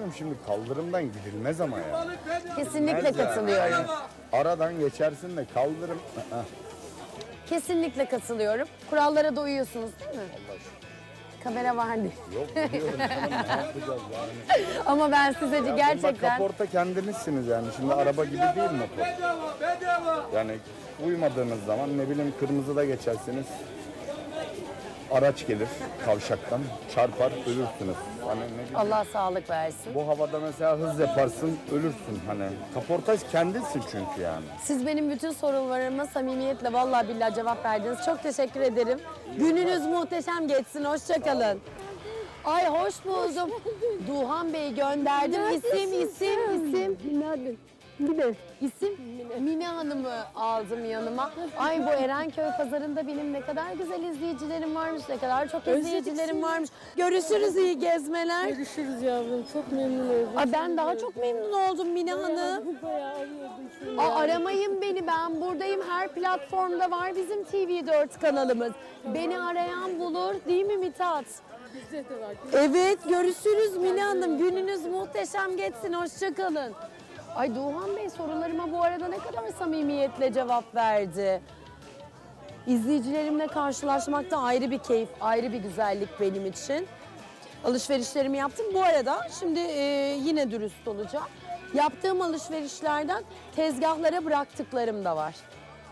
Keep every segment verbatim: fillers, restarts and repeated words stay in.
katılıyorum. Şimdi kaldırımdan gidilmez ama ya. Kesinlikle Gidilmez yani. katılıyorum. Aradan geçersin de kaldırım. Aa, Kesinlikle katılıyorum. Kurallara da uyuyorsunuz değil mi? Allah aşkına. Kamera var değil. Yok biliyorum canım, ne yapacağız yani. Ama ben size Ya bunda gerçekten... kaporta kendinizsiniz yani. Şimdi araba gibi değil motor. Yani uymadığınız zaman ne bileyim kırmızıda geçersiniz. Araç gelir kavşaktan, çarpar, ölürsünüz. Hani ne bileyim, Allah sağlık versin. bu havada mesela hız yaparsın, ölürsün. Hani kaportaj kendinsin çünkü yani. Siz benim bütün sorularıma samimiyetle vallahi billahi cevap verdiniz. Çok teşekkür ederim. Gününüz muhteşem geçsin. Hoşça kalın. Ay hoş buldum. Duhan Bey gönderdim. İsim, isim, isim. Günaydın. Mine. İsim Mine Hanım'ı aldım yanıma. Ay bu Erenköy pazarında benim ne kadar güzel izleyicilerim varmış, ne kadar çok izleyicilerim varmış. Görüşürüz, iyi gezmeler. Görüşürüz yavrum. Çok memnun oldum. Ay ben daha çok memnun oldum Mine Hanım. Bayağı arıyordum seni. Aa, aramayın beni, ben buradayım. Her platformda var bizim T V dört kanalımız. Beni arayan bulur değil mi Mithat? Bizde de var. Evet, görüşürüz Mine Hanım. Gününüz muhteşem geçsin, hoşça kalın. Ay Duhan Bey sorularıma bu arada ne kadar samimiyetle cevap verdi. İzleyicilerimle karşılaşmakta ayrı bir keyif, ayrı bir güzellik benim için. Alışverişlerimi yaptım. Bu arada şimdi e, yine dürüst olacağım. Yaptığım alışverişlerden tezgahlara bıraktıklarım da var.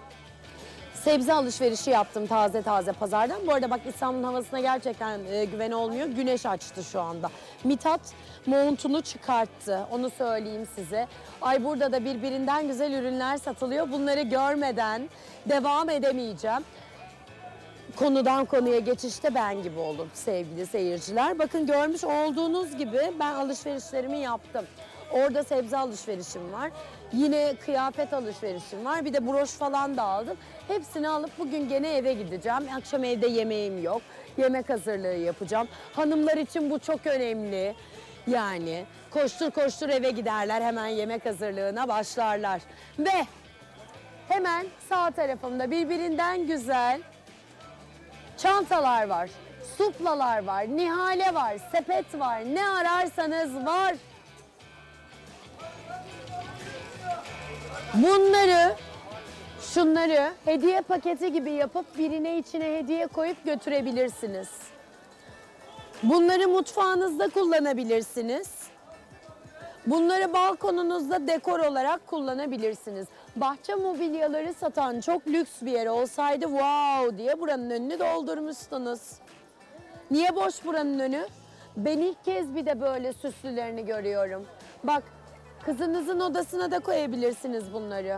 Sebze alışverişi yaptım taze taze pazardan. Bu arada bak İstanbul'un havasına gerçekten e, güven olmuyor. Güneş açtı şu anda. Mithat montunu çıkarttı. Onu söyleyeyim size. Ay burada da birbirinden güzel ürünler satılıyor. Bunları görmeden devam edemeyeceğim. Konudan konuya geçişte ben gibi olun sevgili seyirciler. Bakın görmüş olduğunuz gibi ben alışverişlerimi yaptım. Orada sebze alışverişim var. Yine kıyafet alışverişim var. Bir de broş falan da aldım. Hepsini alıp bugün gene eve gideceğim. Akşam evde yemeğim yok. Yemek hazırlığı yapacağım. Hanımlar için bu çok önemli. Yani koştur koştur eve giderler. Hemen yemek hazırlığına başlarlar. Ve hemen sağ tarafımda birbirinden güzel çantalar var. Suplalar var. Nihale var. Sepet var. Ne ararsanız var. Bunları, şunları hediye paketi gibi yapıp birine içine hediye koyup götürebilirsiniz. Bunları mutfağınızda kullanabilirsiniz. Bunları balkonunuzda dekor olarak kullanabilirsiniz. Bahçe mobilyaları satan çok lüks bir yer olsaydı wow diye buranın önünü doldurmuşsunuz. Niye boş buranın önü? Ben ilk kez bir de böyle süslülerini görüyorum. Bak, kızınızın odasına da koyabilirsiniz bunları.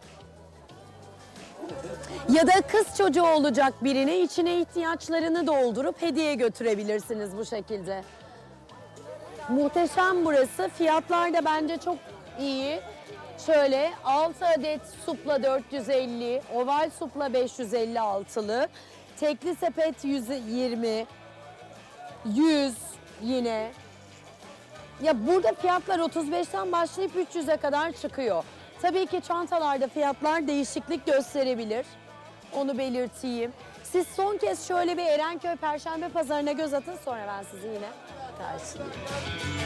Ya da kız çocuğu olacak birine içine ihtiyaçlarını doldurup hediye götürebilirsiniz bu şekilde. Muhteşem burası. Fiyatlar da bence çok iyi. Şöyle altı adet supla dört yüz elli, oval supla beş yüz elli altılı, tekli sepet yüz yirmi, yüz yine. Ya burada fiyatlar otuz beşten başlayıp üç yüze kadar çıkıyor. Tabii ki çantalarda fiyatlar değişiklik gösterebilir. Onu belirteyim. Siz son kez şöyle bir Erenköy Perşembe Pazarı'na göz atın, sonra ben sizi yine karşılayayım.